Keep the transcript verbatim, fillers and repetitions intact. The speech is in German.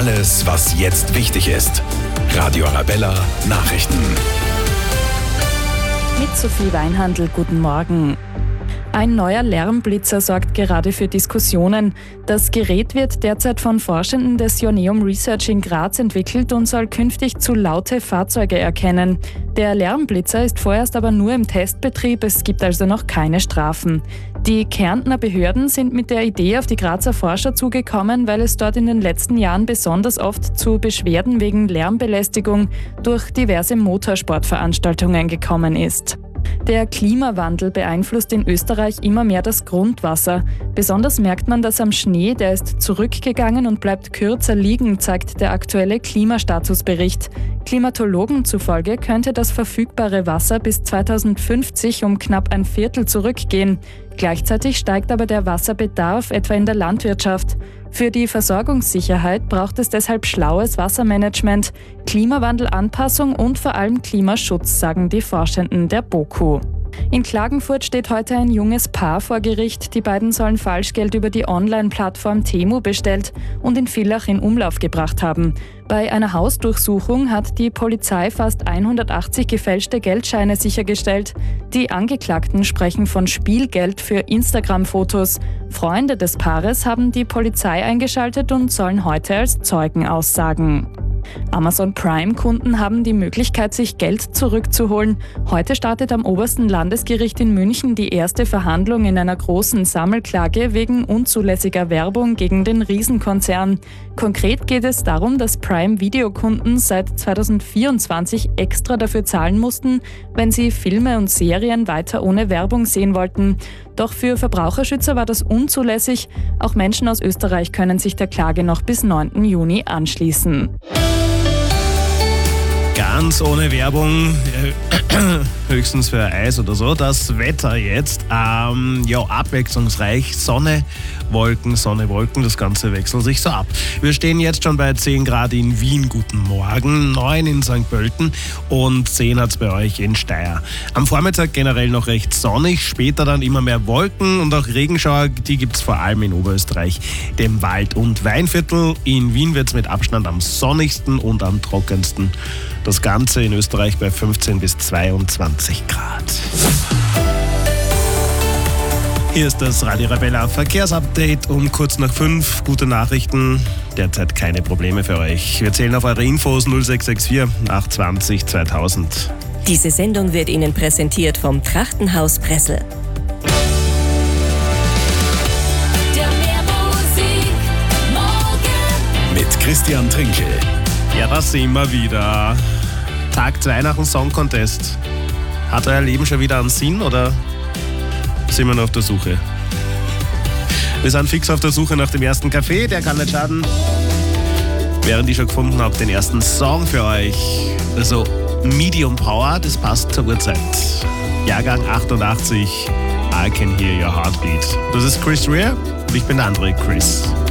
alles, was jetzt wichtig ist. Radio Arabella Nachrichten. Mit Sophie Weinhandl, guten Morgen. Ein neuer Lärmblitzer sorgt gerade für Diskussionen. Das Gerät wird derzeit von Forschenden des Joanneum Research in Graz entwickelt und soll künftig zu laute Fahrzeuge erkennen. Der Lärmblitzer ist vorerst aber nur im Testbetrieb, es gibt also noch keine Strafen. Die Kärntner Behörden sind mit der Idee auf die Grazer Forscher zugekommen, weil es dort in den letzten Jahren besonders oft zu Beschwerden wegen Lärmbelästigung durch diverse Motorsportveranstaltungen gekommen ist. Der Klimawandel beeinflusst in Österreich immer mehr das Grundwasser. Besonders merkt man das am Schnee, der ist zurückgegangen und bleibt kürzer liegen, zeigt der aktuelle Klimastatusbericht. Klimatologen zufolge könnte das verfügbare Wasser bis zweitausendfünfzig um knapp ein Viertel zurückgehen. Gleichzeitig steigt aber der Wasserbedarf, etwa in der Landwirtschaft. Für die Versorgungssicherheit braucht es deshalb schlaues Wassermanagement, Klimawandelanpassung und vor allem Klimaschutz, sagen die Forschenden der BOKU. In Klagenfurt steht heute ein junges Paar vor Gericht. Die beiden sollen Falschgeld über die Online-Plattform Temu bestellt und in Villach in Umlauf gebracht haben. Bei einer Hausdurchsuchung hat die Polizei fast hundertachtzig gefälschte Geldscheine sichergestellt. Die Angeklagten sprechen von Spielgeld für Instagram-Fotos. Freunde des Paares haben die Polizei eingeschaltet und sollen heute als Zeugen aussagen. Amazon Prime-Kunden haben die Möglichkeit, sich Geld zurückzuholen. Heute startet am obersten Landesgericht in München die erste Verhandlung in einer großen Sammelklage wegen unzulässiger Werbung gegen den Riesenkonzern. Konkret geht es darum, dass Prime-Video-Kunden seit zweitausendvierundzwanzig extra dafür zahlen mussten, wenn sie Filme und Serien weiter ohne Werbung sehen wollten. Doch für Verbraucherschützer war das unzulässig. Auch Menschen aus Österreich können sich der Klage noch bis neunten Juni anschließen. Ganz ohne Werbung, äh, höchstens für Eis oder so. Das Wetter jetzt, ähm, ja, abwechslungsreich. Sonne, Wolken, Sonne, Wolken, das Ganze wechselt sich so ab. Wir stehen jetzt schon bei zehn Grad in Wien, guten Morgen, neun in Sankt Pölten und zehn hat es bei euch in Steyr. Am Vormittag generell noch recht sonnig, später dann immer mehr Wolken und auch Regenschauer, die gibt es vor allem in Oberösterreich, dem Wald- und Weinviertel. In Wien wird es mit Abstand am sonnigsten und am trockensten. Das Ganze in Österreich bei fünfzehn bis zweiundzwanzig Grad. Hier ist das Radio Arabella Verkehrsupdate um kurz nach fünf. Gute Nachrichten, derzeit keine Probleme für euch. Wir zählen auf eure Infos null sechs sechs vier acht zwanzig zweitausend. Diese Sendung wird Ihnen präsentiert vom Trachtenhaus Pressel. Der Meermusik morgen Mit Christian Trinkel. Ja, das sehen wir wieder. Tag zwei nach dem Song Contest. Hat euer Leben schon wieder einen Sinn oder sind wir noch auf der Suche? Wir sind fix auf der Suche nach dem ersten Kaffee, der kann nicht schaden. Während ich schon gefunden habe, den ersten Song für euch. Also Medium Power, das passt zur Uhrzeit. Jahrgang achtundachtzig, I Can Hear Your Heartbeat. Das ist Chris Rea und ich bin der andere Chris.